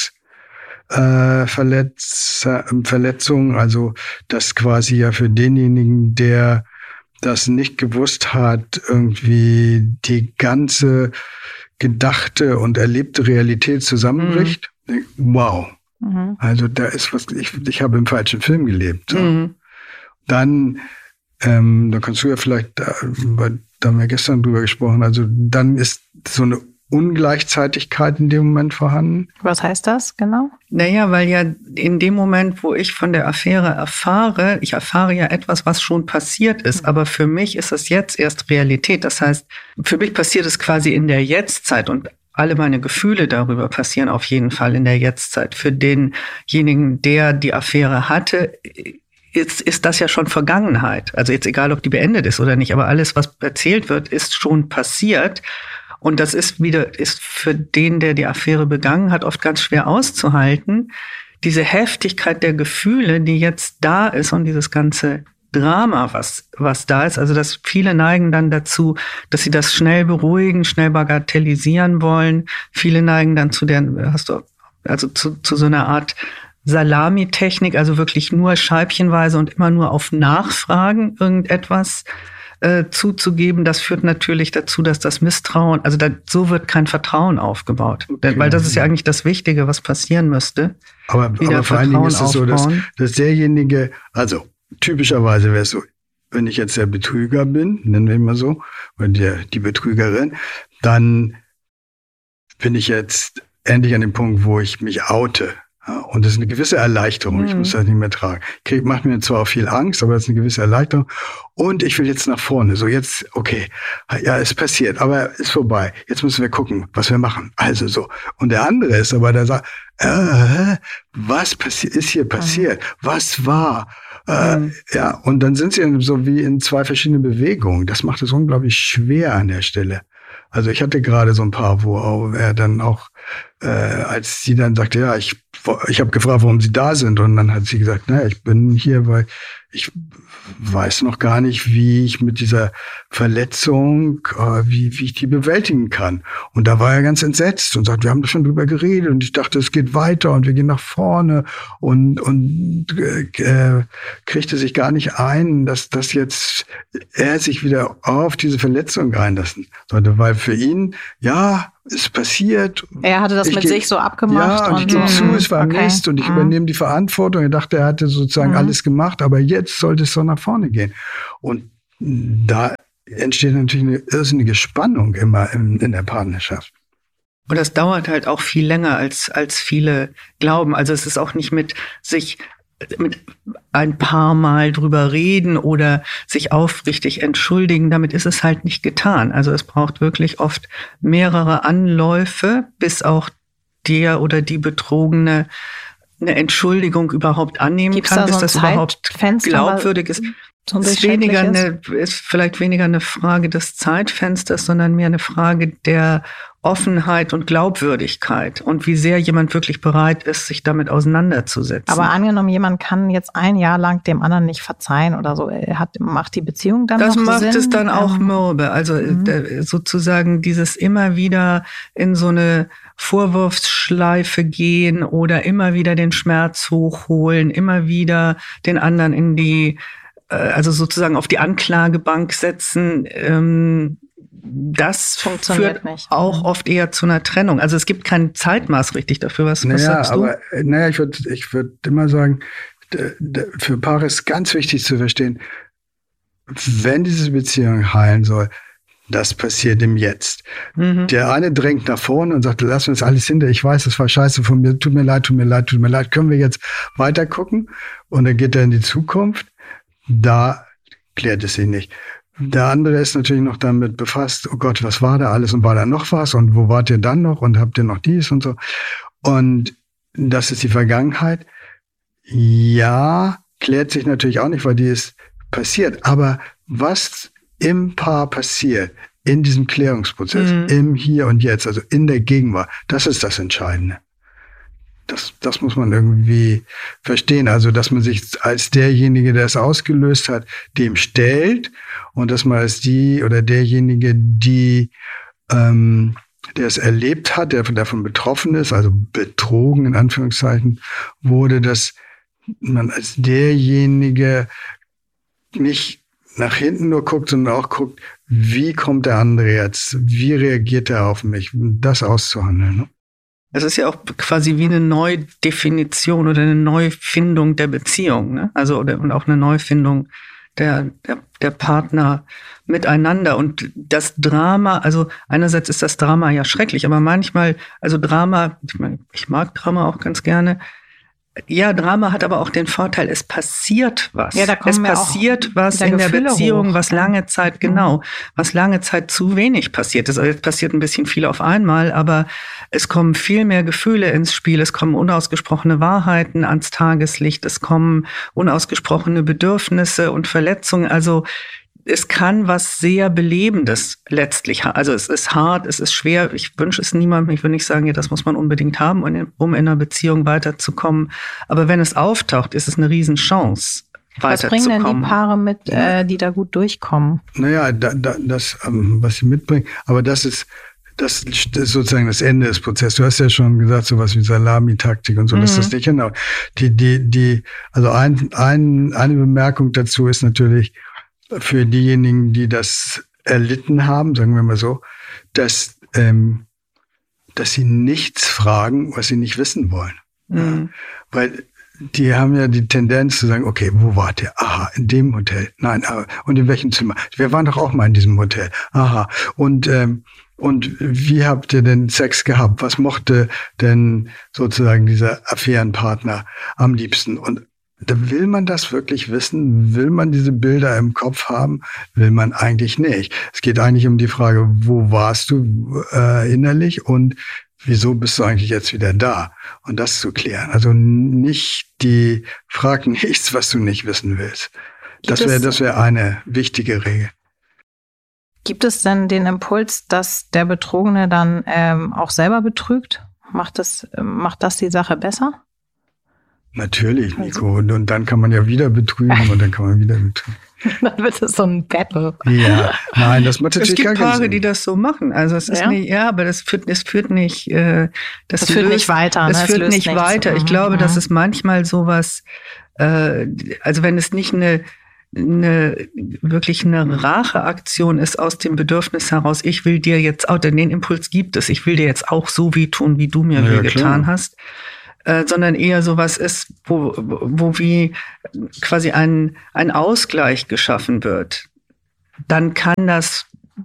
Bindungsverletzungen, also das quasi ja für denjenigen, der das nicht gewusst hat, irgendwie die ganze gedachte und erlebte Realität zusammenbricht. Wow. Also da ist was, ich habe im falschen Film gelebt. So. Dann da kannst du ja vielleicht, da haben wir gestern drüber gesprochen, also dann ist so eine Ungleichzeitigkeit in dem Moment vorhanden. Was heißt das genau? Naja, weil ja in dem Moment, wo ich von der Affäre erfahre, ich erfahre ja etwas, was schon passiert ist, aber für mich ist das jetzt erst Realität. Das heißt, für mich passiert es quasi in der Jetztzeit und alle meine Gefühle darüber passieren auf jeden Fall in der Jetztzeit. Für denjenigen, der die Affäre hatte, ist das ja schon Vergangenheit. Also jetzt egal, ob die beendet ist oder nicht, aber alles, was erzählt wird, ist schon passiert. Und das ist für den, der die Affäre begangen hat, oft ganz schwer auszuhalten. Diese Heftigkeit der Gefühle, die jetzt da ist und dieses ganze Drama, was da ist. Also, dass viele neigen dann dazu, dass sie das schnell beruhigen, schnell bagatellisieren wollen. Viele neigen dann zu so einer Art Salamitechnik, also wirklich nur scheibchenweise und immer nur auf Nachfragen irgendetwas zuzugeben. Das führt natürlich dazu, dass das Misstrauen, also so wird kein Vertrauen aufgebaut. Okay. Weil das ist ja eigentlich das Wichtige, was passieren müsste. Aber vor allen Dingen ist es so, dass derjenige, also typischerweise wäre es so, wenn ich jetzt der Betrüger bin, nennen wir ihn mal so, oder die Betrügerin, dann bin ich jetzt endlich an dem Punkt, wo ich mich oute. Und das ist eine gewisse Erleichterung. Ich muss das nicht mehr tragen. Macht mir zwar auch viel Angst, aber es ist eine gewisse Erleichterung. Und ich will jetzt nach vorne. So jetzt, okay, ja, ist passiert, aber ist vorbei. Jetzt müssen wir gucken, was wir machen. Also so. Und der andere ist aber, der sagt, was ist hier passiert? Was war? Ja, und dann sind sie so wie in zwei verschiedene Bewegungen. Das macht es unglaublich schwer an der Stelle. Also ich hatte gerade so ein paar, wo er dann auch, als sie dann sagte, ja, ich habe gefragt, warum sie da sind. Und dann hat sie gesagt, naja, ich bin hier, weil ich weiß noch gar nicht, wie ich mit dieser Verletzung, wie ich die bewältigen kann. Und da war er ganz entsetzt und sagt, wir haben doch schon drüber geredet und ich dachte, es geht weiter und wir gehen nach vorne und kriegte sich gar nicht ein, dass das jetzt er sich wieder auf diese Verletzung einlassen sollte, weil für ihn, ja, ist passiert. Er hatte das mit sich so abgemacht. Ja, und ich gebe zu, es war Mist und ich übernehme die Verantwortung. Er dachte, er hatte sozusagen alles gemacht, aber jetzt sollte es so nach vorne gehen. Und da entsteht natürlich eine irrsinnige Spannung immer in der Partnerschaft. Und das dauert halt auch viel länger, als viele glauben. Also es ist auch nicht mit ein paar Mal drüber reden oder sich aufrichtig entschuldigen. Damit ist es halt nicht getan. Also es braucht wirklich oft mehrere Anläufe, bis auch der oder die Betrogene eine Entschuldigung überhaupt annehmen kann, bis das überhaupt glaubwürdig ist. Ist vielleicht weniger eine Frage des Zeitfensters, sondern mehr eine Frage der Offenheit und Glaubwürdigkeit und wie sehr jemand wirklich bereit ist, sich damit auseinanderzusetzen. Aber angenommen, jemand kann jetzt ein Jahr lang dem anderen nicht verzeihen oder so, macht die Beziehung dann noch Sinn? Das macht es dann auch mürbe. Also sozusagen dieses immer wieder in so eine Vorwurfsschleife gehen oder immer wieder den Schmerz hochholen, immer wieder den anderen also sozusagen auf die Anklagebank setzen, das funktioniert führt nicht. Auch oft eher zu einer Trennung. Also es gibt kein Zeitmaß richtig dafür. Was sagst du? Ich würde immer sagen, für Paare ist ganz wichtig zu verstehen, wenn diese Beziehung heilen soll, das passiert im Jetzt. Der eine drängt nach vorne und sagt, lass uns alles hinter. Ich weiß, das war scheiße von mir. Tut mir leid. Können wir jetzt weiter gucken? Und dann geht er in die Zukunft. Da klärt es sich nicht. Der andere ist natürlich noch damit befasst, oh Gott, was war da alles und war da noch was und wo wart ihr dann noch und habt ihr noch dies und so. Und das ist die Vergangenheit. Ja, klärt sich natürlich auch nicht, weil die ist passiert. Aber was im Paar passiert, in diesem Klärungsprozess, im Hier und Jetzt, also in der Gegenwart, das ist das Entscheidende. Das muss man irgendwie verstehen. Also, dass man sich als derjenige, der es ausgelöst hat, dem stellt und dass man als die oder derjenige, der es erlebt hat, der davon betroffen ist, also betrogen in Anführungszeichen wurde, dass man als derjenige nicht nach hinten nur guckt, sondern auch guckt, wie kommt der andere jetzt? Wie reagiert er auf mich? Das auszuhandeln, ne? Es ist ja auch quasi wie eine Neudefinition oder eine Neufindung der Beziehung, ne? Also und auch eine Neufindung der Partner miteinander. Und das Drama, also einerseits ist das Drama ja schrecklich, aber manchmal, also Drama, ich mag Drama auch ganz gerne. Ja, Drama hat aber auch den Vorteil, es passiert was. Ja, da kommen es passiert was in der Beziehung, was lange Zeit, was lange Zeit zu wenig passiert ist. Also jetzt passiert ein bisschen viel auf einmal, aber es kommen viel mehr Gefühle ins Spiel. Es kommen unausgesprochene Wahrheiten ans Tageslicht. Es kommen unausgesprochene Bedürfnisse und Verletzungen. Also es kann was sehr Belebendes letztlich haben. Also es ist hart, es ist schwer. Ich wünsche es niemandem. Ich will nicht sagen, ja, das muss man unbedingt haben, um in einer Beziehung weiterzukommen. Aber wenn es auftaucht, ist es eine Riesenchance, weiterzukommen. Was bringen denn die Paare mit, die da gut durchkommen? Naja, das, was sie mitbringen, aber das ist sozusagen das Ende des Prozesses. Du hast ja schon gesagt, sowas wie Salamitaktik und so, das ist das nicht genau. Also eine Bemerkung dazu ist natürlich, für diejenigen, die das erlitten haben, sagen wir mal so, dass sie nichts fragen, was sie nicht wissen wollen. Ja, weil die haben ja die Tendenz zu sagen, okay, wo wart ihr? Aha, in dem Hotel. Nein, aber und in welchem Zimmer? Wir waren doch auch mal in diesem Hotel. Aha. Und wie habt ihr denn Sex gehabt? Was mochte denn sozusagen dieser Affärenpartner am liebsten? Und da will man das wirklich wissen? Will man diese Bilder im Kopf haben? Will man eigentlich nicht. Es geht eigentlich um die Frage, wo warst du innerlich und wieso bist du eigentlich jetzt wieder da? Und das zu klären. Also frag nichts, was du nicht wissen willst. Das wäre eine wichtige Regel. Gibt es denn den Impuls, dass der Betrogene dann auch selber betrügt? Macht das die Sache besser? Natürlich, Nico. Und dann kann man ja wieder betrügen und dann kann man wieder betrügen. Dann wird es so ein Battle. Ja, nein, das macht natürlich gar keinen Sinn. Es gibt Paare, die das so machen. Also es ist nicht, aber das führt nicht, das führt nicht weiter. Es führt nicht weiter. Ich glaube, dass es manchmal sowas, also wenn es nicht wirklich eine Racheaktion ist aus dem Bedürfnis heraus, ich will dir jetzt auch, denn den Impuls gibt es, ich will dir jetzt auch so wehtun, wie du mir wehgetan hast. Sondern eher sowas ist, wo wie quasi ein Ausgleich geschaffen wird, dann kann das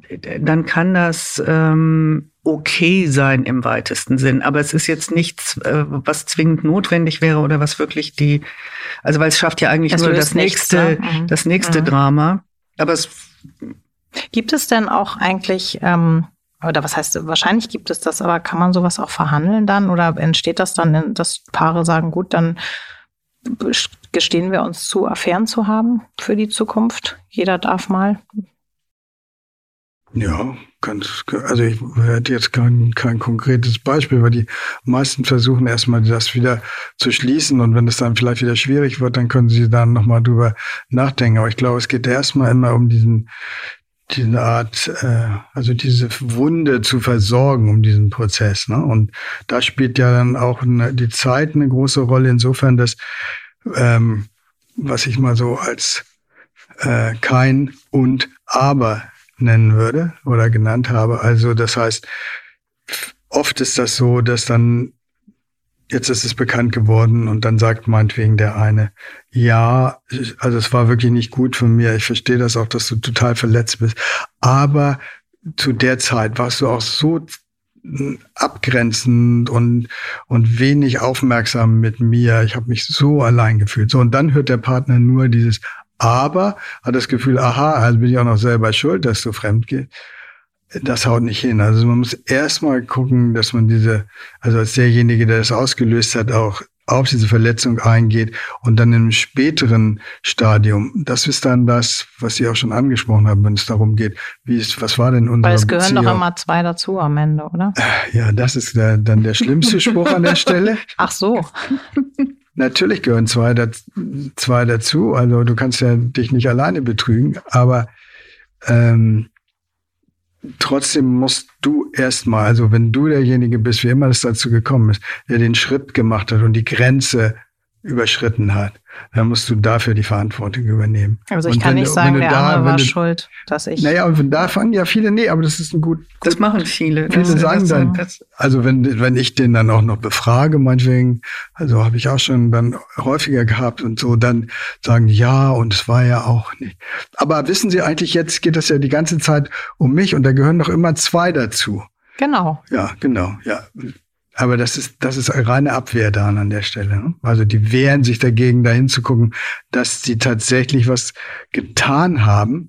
okay sein im weitesten Sinn. Aber es ist jetzt nichts, was zwingend notwendig wäre oder was wirklich also weil es schafft ja eigentlich nur das nächste Drama. Aber es gibt es denn auch eigentlich oder was heißt, wahrscheinlich gibt es das, aber kann man sowas auch verhandeln dann? Oder entsteht das dann, dass Paare sagen, gut, dann gestehen wir uns zu, Affären zu haben für die Zukunft? Jeder darf mal. Ja, also ich hätte jetzt kein konkretes Beispiel, weil die meisten versuchen erstmal das wieder zu schließen und wenn es dann vielleicht wieder schwierig wird, dann können sie dann nochmal drüber nachdenken. Aber ich glaube, es geht erstmal immer um diese Art, also diese Wunde zu versorgen, um diesen Prozess. Ne? Und da spielt ja dann auch die Zeit eine große Rolle, insofern, dass, was ich mal so als kein und aber nennen würde oder genannt habe. Also das heißt, oft ist das so, dass dann, jetzt ist es bekannt geworden und dann sagt meinetwegen der eine, ja, also es war wirklich nicht gut von mir, ich verstehe das auch, dass du total verletzt bist, aber zu der Zeit warst du auch so abgrenzend und wenig aufmerksam mit mir, ich habe mich so allein gefühlt. So, und dann hört der Partner nur dieses aber, hat das Gefühl, aha, also bin ich auch noch selber schuld, dass du fremd gehst. Das haut nicht hin. Also man muss erstmal gucken, dass man also als derjenige, der das ausgelöst hat, auch auf diese Verletzung eingeht und dann im späteren Stadium, das ist dann das, was Sie auch schon angesprochen haben, wenn es darum geht, was war denn unsere Beziehung? Weil es gehören doch immer zwei dazu am Ende, oder? Ja, das ist dann der schlimmste Spruch an der Stelle. Ach so. Natürlich gehören zwei dazu, also du kannst ja dich nicht alleine betrügen, aber trotzdem musst du erstmal, also wenn du derjenige bist, wie immer es dazu gekommen ist, der den Schritt gemacht hat und die Grenze überschritten hat, dann musst du dafür die Verantwortung übernehmen. Also ich kann nicht sagen, der andere war schuld, dass ich... Naja, und da fangen ja viele, aber das ist ein gut... Das machen viele. Viele sagen dann, also wenn ich den dann auch noch befrage, meinetwegen, also habe ich auch schon dann häufiger gehabt und so, dann sagen die, ja, und es war ja auch nicht. Aber wissen Sie eigentlich, jetzt geht es ja die ganze Zeit um mich und da gehören doch immer zwei dazu. Genau. Ja, genau, ja. Aber das ist reine Abwehr dann an der Stelle. Ne? Also die wehren sich dagegen, dahin zu gucken, dass sie tatsächlich was getan haben,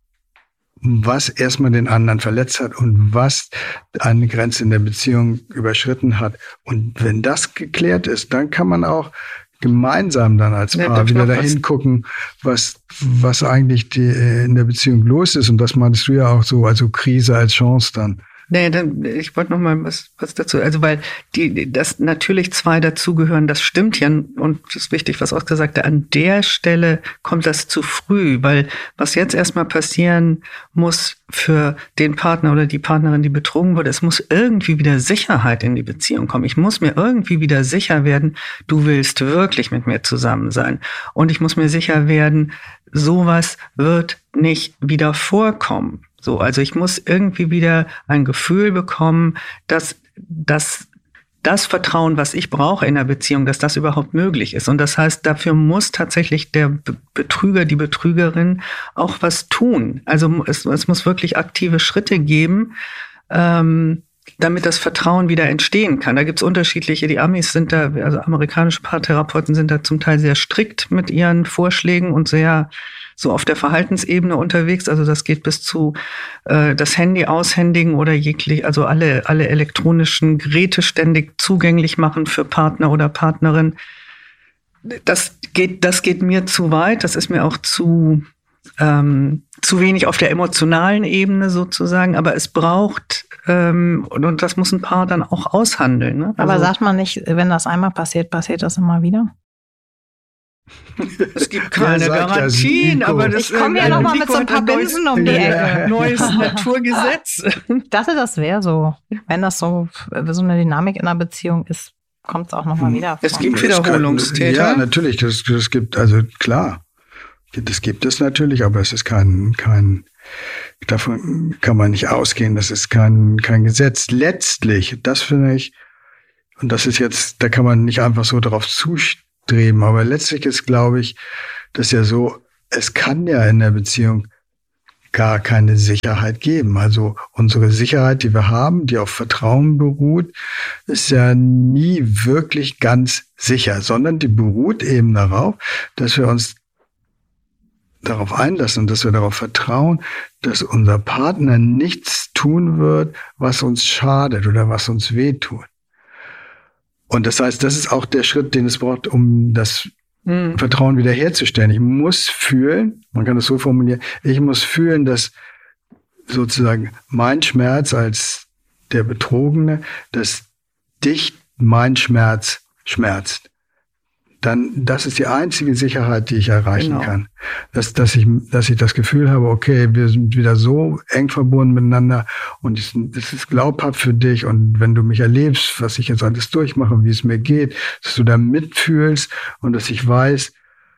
was erstmal den anderen verletzt hat und was eine Grenze in der Beziehung überschritten hat. Und wenn das geklärt ist, dann kann man auch gemeinsam dann als Paar wieder dahin gucken, was eigentlich in der Beziehung los ist. Und das meinst du ja auch so, also Krise als Chance dann. Nee, ich wollte noch mal was dazu. Also weil das natürlich zwei dazugehören, das stimmt ja und das ist wichtig, was Oskar sagte. An der Stelle kommt das zu früh, weil was jetzt erstmal passieren muss für den Partner oder die Partnerin, die betrogen wurde, es muss irgendwie wieder Sicherheit in die Beziehung kommen. Ich muss mir irgendwie wieder sicher werden, du willst wirklich mit mir zusammen sein. Und ich muss mir sicher werden, sowas wird nicht wieder vorkommen. So, also ich muss irgendwie wieder ein Gefühl bekommen, dass das Vertrauen, was ich brauche in der Beziehung, dass das überhaupt möglich ist. Und das heißt, dafür muss tatsächlich der Betrüger, die Betrügerin auch was tun. Also es muss wirklich aktive Schritte geben, damit das Vertrauen wieder entstehen kann. Da gibt's unterschiedliche, die Amis sind da, also amerikanische Paartherapeuten sind da zum Teil sehr strikt mit ihren Vorschlägen und sehr so auf der Verhaltensebene unterwegs. Also das geht bis zu das Handy aushändigen oder also alle elektronischen Geräte ständig zugänglich machen für Partner oder Partnerin. Das geht mir zu weit. Das ist mir auch zu wenig auf der emotionalen Ebene sozusagen. Aber es braucht und das muss ein Paar dann auch aushandeln. Ne? Aber sagt man nicht, wenn das einmal passiert, passiert das immer wieder? Es gibt keine Garantien, aber das ich komme ja noch mal mit so ein paar Binsen um die Ecke. Neues Naturgesetz. Ich dachte, das wäre so. Wenn das so eine Dynamik in einer Beziehung ist, kommt es auch noch mal wieder vor. Es gibt Wiederholungstäter. Ja, natürlich. Das gibt, also klar, das gibt es natürlich, aber es ist kein davon kann man nicht ausgehen, das ist kein Gesetz. Letztlich, das finde ich, und das ist jetzt, da kann man nicht einfach so darauf zustreben, aber letztlich ist, glaube ich, das ja so, es kann ja in der Beziehung gar keine Sicherheit geben. Also unsere Sicherheit, die wir haben, die auf Vertrauen beruht, ist ja nie wirklich ganz sicher, sondern die beruht eben darauf, dass wir uns darauf einlassen und dass wir darauf vertrauen, dass unser Partner nichts tun wird, was uns schadet oder was uns wehtut. Und das heißt, das ist auch der Schritt, den es braucht, um das Vertrauen wiederherzustellen. Ich muss fühlen, man kann das so formulieren, ich muss fühlen, dass sozusagen mein Schmerz als der Betrogene, dass dich mein Schmerz schmerzt. Dann, das ist die einzige Sicherheit, die ich erreichen kann. Dass ich das Gefühl habe, okay, wir sind wieder so eng verbunden miteinander und es ist glaubhaft für dich und wenn du mich erlebst, was ich jetzt alles durchmache und wie es mir geht, dass du da mitfühlst und dass ich weiß,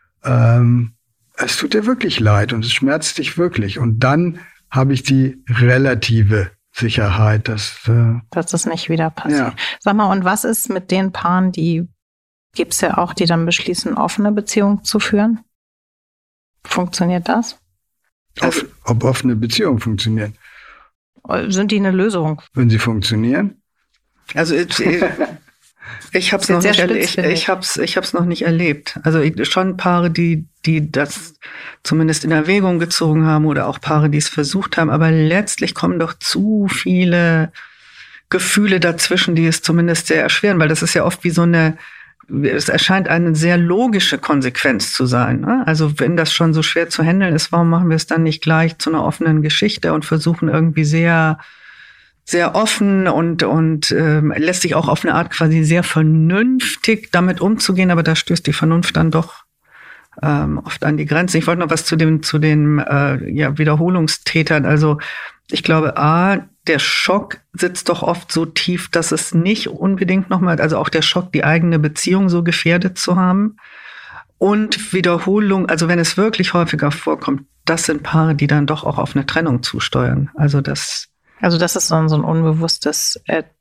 es tut dir wirklich leid und es schmerzt dich wirklich. Und dann habe ich die relative Sicherheit, dass das nicht wieder passiert. Ja. Sag mal, und was ist mit den Paaren, gibt's ja auch, die dann beschließen, offene Beziehungen zu führen? Funktioniert das? Ob offene Beziehungen funktionieren? Sind die eine Lösung? Wenn sie funktionieren? Also ich habe es noch nicht erlebt. Ich hab's noch nicht erlebt. Also schon Paare, die das zumindest in Erwägung gezogen haben oder auch Paare, die es versucht haben. Aber letztlich kommen doch zu viele Gefühle dazwischen, die es zumindest sehr erschweren, weil das ist ja oft wie so es erscheint eine sehr logische Konsequenz zu sein. Ne? Also wenn das schon so schwer zu handeln ist, warum machen wir es dann nicht gleich zu einer offenen Geschichte und versuchen irgendwie sehr, sehr offen und lässt sich auch auf eine Art quasi sehr vernünftig damit umzugehen, aber da stößt die Vernunft dann doch oft an die Grenze. Ich wollte noch was zu den Wiederholungstätern. Also Ich glaube, der Schock sitzt doch oft so tief, dass es nicht unbedingt nochmal, also auch der Schock, die eigene Beziehung so gefährdet zu haben. Und Wiederholung, also wenn es wirklich häufiger vorkommt, das sind Paare, die dann doch auch auf eine Trennung zusteuern. Also das ist so ein unbewusstes,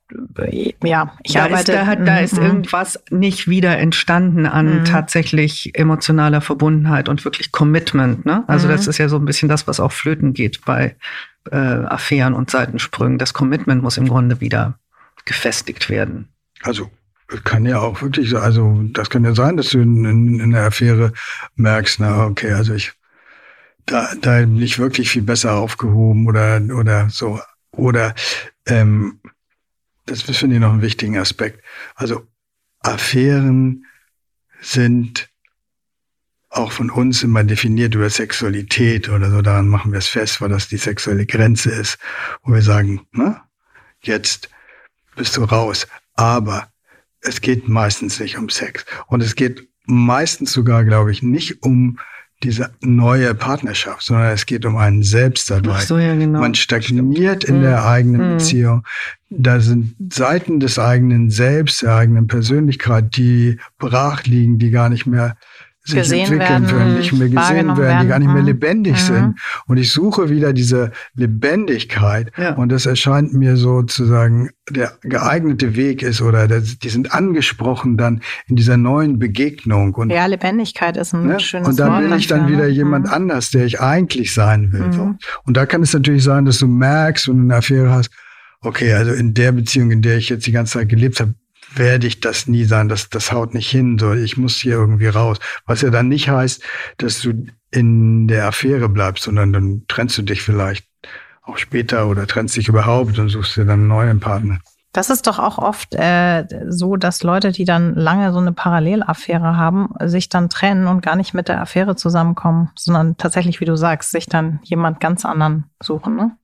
ich arbeite. Da ist irgendwas nicht wieder entstanden an tatsächlich emotionaler Verbundenheit und wirklich Commitment. Ne? Also das ist ja so ein bisschen das, was auch flöten geht bei Affären und Seitensprüngen. Das Commitment muss im Grunde wieder gefestigt werden. Also kann ja auch wirklich so, also das kann ja sein, dass du in der Affäre merkst, na okay, also da bin ich wirklich viel besser aufgehoben oder so. Oder das finde ich noch einen wichtigen Aspekt. Also Affären sind auch von uns immer definiert über Sexualität oder so. Daran machen wir es fest, weil das die sexuelle Grenze ist, wo wir sagen, jetzt bist du raus. Aber es geht meistens nicht um Sex. Und es geht meistens sogar, glaube ich, nicht um diese neue Partnerschaft, sondern es geht um einen selbst dabei. Ach so, ja, genau. Man stagniert in der eigenen Beziehung. Da sind Seiten des eigenen Selbst, der eigenen Persönlichkeit, die brach liegen, die gar nicht mehr sich gesehen entwickeln können, nicht mehr gesehen werden, die gar nicht mehr lebendig sind. Und ich suche wieder diese Lebendigkeit. Ja. Und das erscheint mir sozusagen der geeignete Weg ist oder die sind angesprochen dann in dieser neuen Begegnung. Und, ja, Lebendigkeit ist ein schönes Wort. Und da bin ich dann wieder jemand anders, der ich eigentlich sein will. So. Und da kann es natürlich sein, dass du merkst, wenn du eine Affäre hast, okay, also in der Beziehung, in der ich jetzt die ganze Zeit gelebt habe, werde ich das nie sein, das haut nicht hin, so ich muss hier irgendwie raus. Was ja dann nicht heißt, dass du in der Affäre bleibst, sondern dann trennst du dich vielleicht auch später oder trennst dich überhaupt und suchst dir dann einen neuen Partner. Das ist doch auch oft so, dass Leute, die dann lange so eine Parallelaffäre haben, sich dann trennen und gar nicht mit der Affäre zusammenkommen, sondern tatsächlich, wie du sagst, sich dann jemand ganz anderen suchen, ne?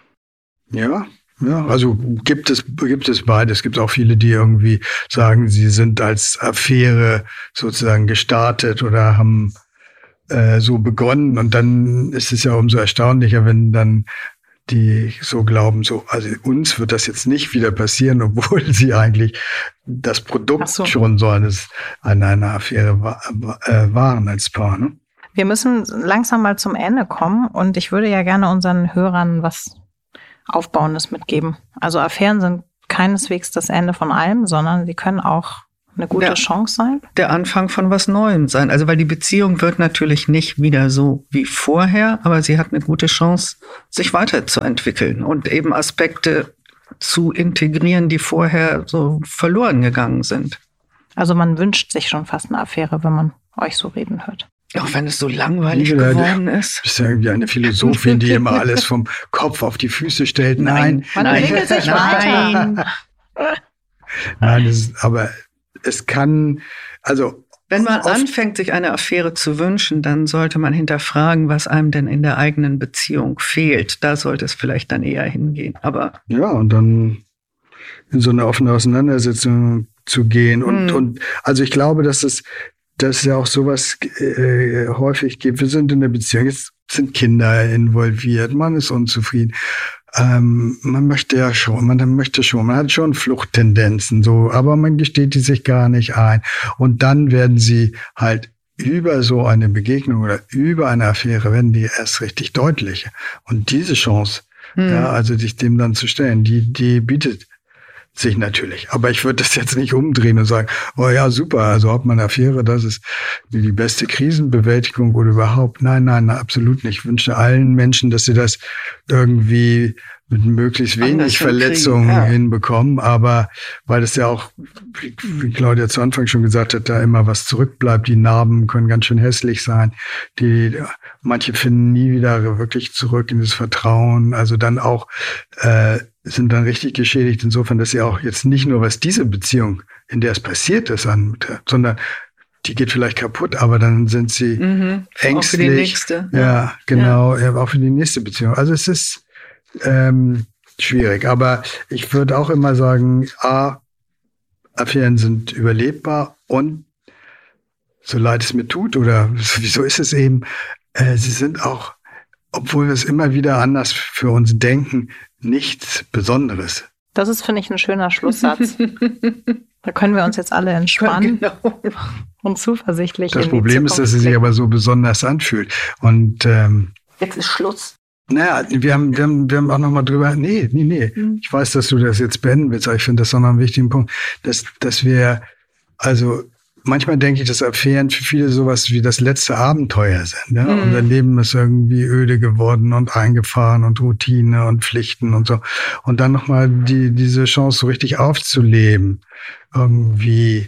Ja, also gibt es beides. Es gibt auch viele, die irgendwie sagen, sie sind als Affäre sozusagen gestartet oder haben so begonnen. Und dann ist es ja umso erstaunlicher, wenn dann die so glauben, so, also uns wird das jetzt nicht wieder passieren, obwohl sie eigentlich das Produkt schon so an einer Affäre waren als Paar. Ne? Wir müssen langsam mal zum Ende kommen und ich würde ja gerne unseren Hörern was Aufbauendes mitgeben. Also Affären sind keineswegs das Ende von allem, sondern sie können auch eine gute Chance sein. Der Anfang von was Neuem sein. Also weil die Beziehung wird natürlich nicht wieder so wie vorher, aber sie hat eine gute Chance, sich weiterzuentwickeln und eben Aspekte zu integrieren, die vorher so verloren gegangen sind. Also man wünscht sich schon fast eine Affäre, wenn man euch so reden hört. Auch wenn es so langweilig geworden ist. Du bist ja irgendwie eine Philosophin, die immer alles vom Kopf auf die Füße stellt. Man entwickelt sich weiter. Nein, aber es kann, also... Wenn man anfängt, sich eine Affäre zu wünschen, dann sollte man hinterfragen, was einem denn in der eigenen Beziehung fehlt. Da sollte es vielleicht dann eher hingehen. Aber ja, und dann in so eine offene Auseinandersetzung zu gehen. Und also ich glaube, dass es ja auch sowas häufig gibt. Wir sind in der Beziehung, jetzt sind Kinder involviert, man ist unzufrieden. Man möchte schon, man hat schon Fluchttendenzen, so, aber man gesteht die sich gar nicht ein. Und dann werden sie halt über so eine Begegnung oder über eine Affäre werden die erst richtig deutlich. Und diese Chance, also sich dem dann zu stellen, die bietet sich natürlich. Aber ich würde das jetzt nicht umdrehen und sagen, oh ja, super, also hat man eine Affäre, das ist die beste Krisenbewältigung oder überhaupt. Nein, absolut nicht. Ich wünsche allen Menschen, dass sie das irgendwie mit möglichst wenig Verletzungen hinbekommen. Aber weil das ja auch, wie Claudia zu Anfang schon gesagt hat, da immer was zurückbleibt. Die Narben können ganz schön hässlich sein. Manche finden nie wieder wirklich zurück in das Vertrauen. Also dann auch sind dann richtig geschädigt insofern, dass sie auch jetzt nicht nur, was diese Beziehung, in der es passiert ist, sondern die geht vielleicht kaputt, aber dann sind sie ängstlich. Auch für die nächste. Ja, genau, ja, auch für die nächste Beziehung. Also es ist schwierig, aber ich würde auch immer sagen, Affären sind überlebbar und so leid es mir tut oder wieso ist es eben, sie sind auch obwohl wir es immer wieder anders für uns denken, nichts Besonderes. Das ist, finde ich, ein schöner Schlusssatz. Da können wir uns jetzt alle entspannen und zuversichtlich Das in die Problem ist, dass es sich aber so besonders anfühlt. Und jetzt ist Schluss. naja, wir haben auch noch mal drüber, nee. Ich weiß, dass du das jetzt beenden willst, aber ich finde das auch noch einen wichtigen Punkt, dass wir, also manchmal denke ich, dass Affären für viele sowas wie das letzte Abenteuer sind. Ja? Unser Leben ist irgendwie öde geworden und eingefahren und Routine und Pflichten und so. Und dann nochmal diese Chance so richtig aufzuleben, irgendwie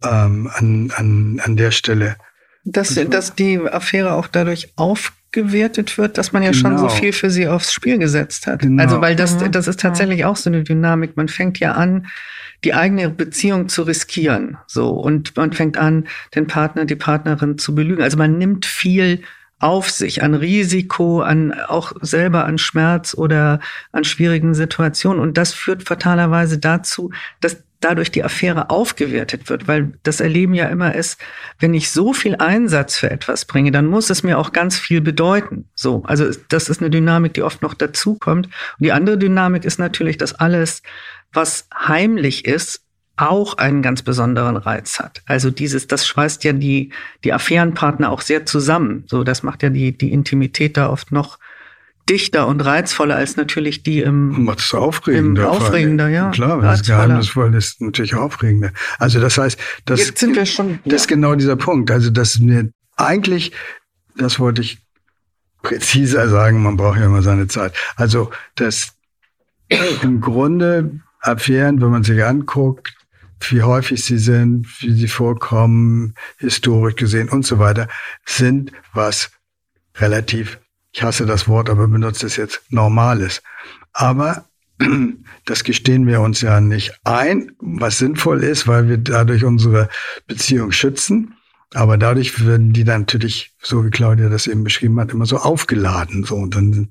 an der Stelle. Dass die Affäre auch dadurch aufgewertet wird, dass man ja schon so viel für sie aufs Spiel gesetzt hat. Genau. Also weil das ist tatsächlich auch so eine Dynamik. Man fängt ja an, die eigene Beziehung zu riskieren. So. Und man fängt an, den Partner, die Partnerin zu belügen. Also man nimmt viel auf sich an Risiko, auch selber an Schmerz oder an schwierigen Situationen. Und das führt fatalerweise dazu, dass dadurch die Affäre aufgewertet wird, weil das Erleben ja immer ist, wenn ich so viel Einsatz für etwas bringe, dann muss es mir auch ganz viel bedeuten. So, also das ist eine Dynamik, die oft noch dazukommt. Und die andere Dynamik ist natürlich, dass alles, was heimlich ist, auch einen ganz besonderen Reiz hat. Also das schweißt ja die Affärenpartner auch sehr zusammen. So, das macht ja die Intimität da oft noch dichter und reizvoller als natürlich die macht es aufregender. Ja. Klar, wenn es geheimnisvoll ist, natürlich aufregender. Also das heißt, jetzt sind wir schon. Das ist genau dieser Punkt. Also dass mir eigentlich, das wollte ich präziser sagen, man braucht ja immer seine Zeit. Also dass im Grunde Affären, wenn man sich anguckt, wie häufig sie sind, wie sie vorkommen, historisch gesehen und so weiter, sind was relativ, ich hasse das Wort, aber benutze es jetzt, Normales. Aber das gestehen wir uns ja nicht ein, was sinnvoll ist, weil wir dadurch unsere Beziehung schützen. Aber dadurch werden die dann natürlich, so wie Claudia das eben beschrieben hat, immer so aufgeladen. So, und dann,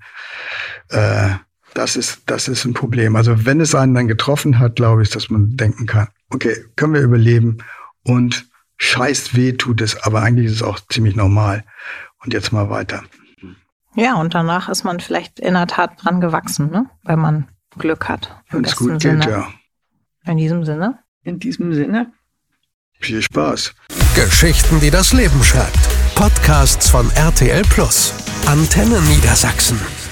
das ist ein Problem. Also wenn es einen dann getroffen hat, glaube ich, dass man denken kann, okay, können wir überleben und scheiß weh tut es, aber eigentlich ist es auch ziemlich normal. Und jetzt mal weiter. Ja, und danach ist man vielleicht in der Tat dran gewachsen, ne? Weil man Glück hat. Wenn es gut geht, ja. In diesem Sinne. Viel Spaß. Geschichten, die das Leben schreibt. Podcasts von RTL+. Antenne Niedersachsen.